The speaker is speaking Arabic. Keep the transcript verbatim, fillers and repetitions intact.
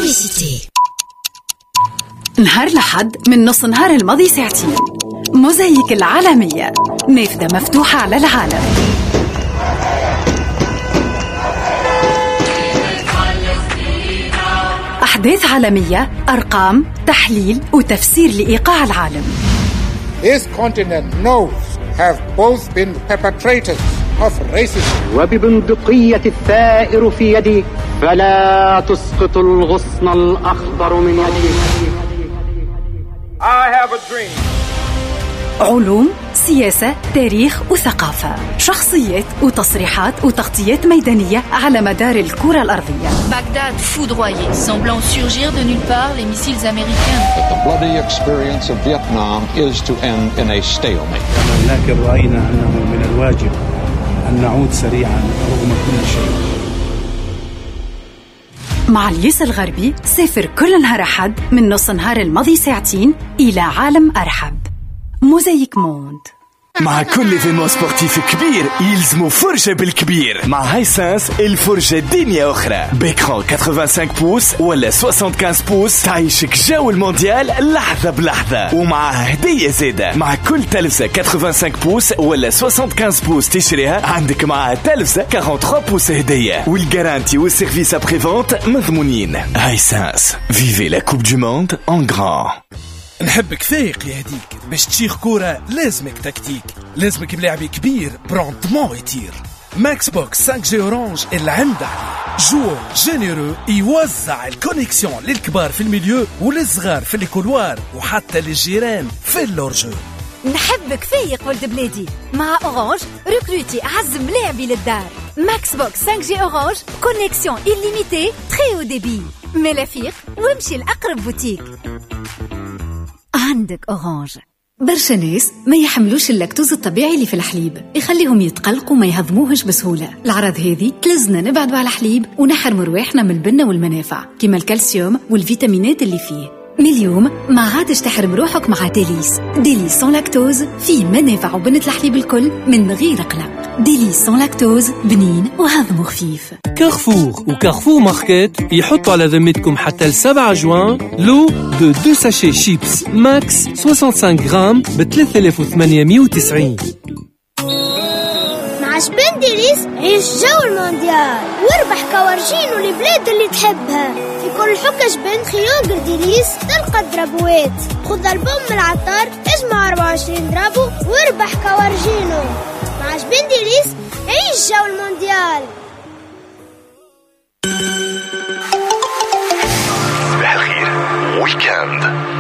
Publicité. نهار لحد من نص نهار الماضي ساعتين موزايك العالمية، نافذة مفتوحة على العالم. أحداث عالمية، أرقام، تحليل وتفسير لإيقاع العالم. This continent knows have both been perpetrators of racism. وببندقية الثائر في يدي فلا تسقط الغصن الأخضر من يدي. I have a dream. علوم، سياسة، تاريخ وثقافة، شخصيات وتصريحات وتغطيات ميدانية على مدار الكرة الأرضية. Bagdad foudroyé, semblant surgir de nulle part les missiles américains. The bloody experience of Vietnam is to end in a stalemate. لكن رأينا أنه من الواجب أن نعود سريعا رغم كل شيء. مع اليس الغربي سافر كل نهار أحد من نص نهار الماضي ساعتين إلى عالم أرحب. موزايك موند. مع كل ايفينمون سبورتيف كبير يلزمو فرجة بالكبير. مع هايسنس الفرجة دنيا أخرى بإكران خمسة وثمانين بوس ولا خمسة وخمسين بوس تعيشك جو المونديال لحظة بلحظة، ومعها هدية زادة. مع كل تلفزة خمسة وخمسين بوس ولا خمسة وخمسين بوس تشريها عندك معها تلفزة ثلاثة وأربعين بوس هدية، والجارانتي والسيرفيس ابري فونت مضمونين. هايسنس فيفي لا كوب دو موند ان غران. نحبك فايق يا هديك، باش تشيخ كورة لازمك تكتيك، لازمك بلاعبي كبير برونتمون يطير. ماكس بوكس خمسة جي اورانج اللي عنده جور جينيرو يوزع الكونيكسيون للكبار في الميليو وللصغار في الكولوار وحتى للجيران في اللورجو. نحبك فايق ولد بلادي، مع اورانج ريكروتي اعز ملاعبي للدار. ماكس بوكس خمسة جي اورانج كونيكسيون إليميتي تري او ديبي. ملافيق وامشي لأقرب بوتيك. عندك أورانج. برشا ناس ما يحملوش اللاكتوز الطبيعي اللي في الحليب، يخليهم يتقلقوا ما يهضموهش بسهولة. الأعراض هذه تلزنا نبعدوا على الحليب ونحرموا رواحنا من البنة والمنافع كما الكالسيوم والفيتامينات اللي فيه. من اليوم ما عادش تحرم روحك مع ديليس. ديليس سون لاكتوز فيه منافع وبنة الحليب الكل من غير قلق. ديليس سون لاكتوز بنين وهضمه خفيف. كارفور وكارفور ماركت يحطوا على ذمتكم حتى السبعة جوان لو دو دو ساشي شيبس ماكس خمسة وستين غرام ب ثلاثة آلاف وثمانمائة وتسعين. مع شبين ديليس عيش جو المونديال واربح كوارجين والبلاد اللي تحبها. في كل حكة شبين خيوق ديليس تلقى الدرابوات. خذ البوم من العطار اجمع أربعة وعشرين درابو واربح كوارجينو. مع شبين ديليس عيش جو المونديال. صباح الخير ويكاند.